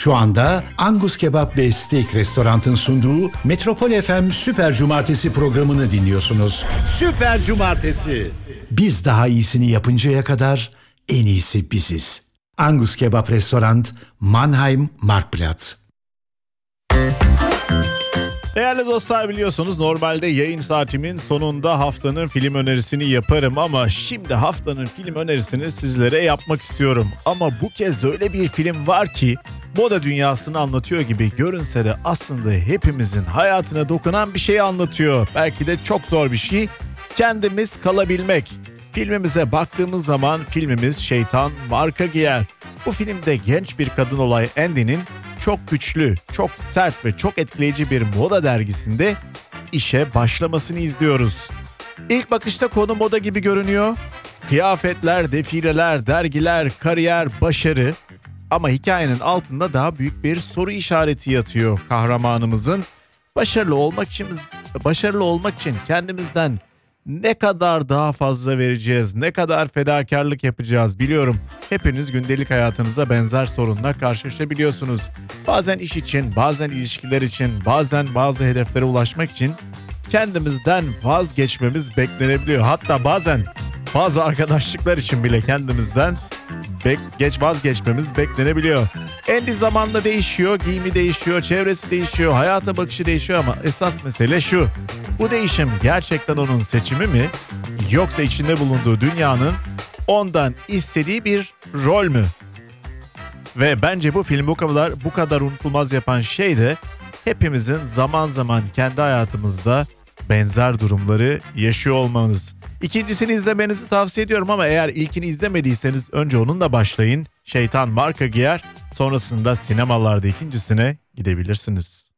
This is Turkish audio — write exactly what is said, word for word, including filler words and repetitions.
Şu anda Angus Kebap ve Steak Restorant'ın sunduğu Metropol F M Süper Cumartesi programını dinliyorsunuz. Süper Cumartesi. Biz daha iyisini yapıncaya kadar en iyisi biziz. Angus Kebap Restorant, Mannheim, Marktplatz. Değerli dostlar, biliyorsunuz normalde yayın saatimin sonunda haftanın film önerisini yaparım ama şimdi haftanın film önerisini sizlere yapmak istiyorum. Ama bu kez öyle bir film var ki moda dünyasını anlatıyor gibi görünse de aslında hepimizin hayatına dokunan bir şeyi anlatıyor. Belki de çok zor bir şey. Kendimiz kalabilmek. Filmimize baktığımız zaman filmimiz Şeytan Marka Giyer. Bu filmde genç bir kadın olan Andy'nin çok güçlü, çok sert ve çok etkileyici bir moda dergisinde işe başlamasını izliyoruz. İlk bakışta konu moda gibi görünüyor. Kıyafetler, defileler, dergiler, kariyer, başarı. Ama hikayenin altında daha büyük bir soru işareti yatıyor kahramanımızın. Başarılı olmak için, başarılı olmak için kendimizden ne kadar daha fazla vereceğiz, ne kadar fedakarlık yapacağız biliyorum. Hepiniz gündelik hayatınızda benzer sorunla karşılaşabiliyorsunuz. Bazen iş için, bazen ilişkiler için, bazen bazı hedeflere ulaşmak için kendimizden vazgeçmemiz beklenebiliyor. Hatta bazen bazı arkadaşlıklar için bile kendimizden bek- geç vazgeçmemiz beklenebiliyor. Andy zamanla değişiyor, giyimi değişiyor, çevresi değişiyor, hayata bakışı değişiyor ama esas mesele şu. Bu değişim gerçekten onun seçimi mi? Yoksa içinde bulunduğu dünyanın ondan istediği bir rol mü? Ve bence bu film bu kadar bu kadar unutulmaz yapan şey de hepimizin zaman zaman kendi hayatımızda benzer durumları yaşıyor olmamız. İkincisini izlemenizi tavsiye ediyorum ama eğer ilkini izlemediyseniz önce onunla başlayın. Şeytan Marka Giyer, sonrasında sinemalarda ikincisine gidebilirsiniz.